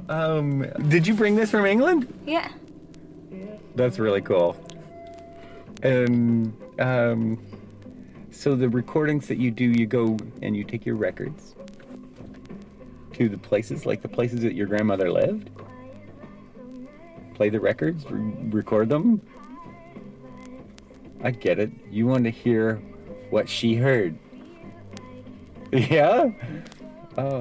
Did you bring this from England? Yeah. That's really cool. And so the recordings that you do, you go and you take your records to the places, like the places that your grandmother lived. Play the records, record them. I get it. You want to hear what she heard. Yeah? Oh.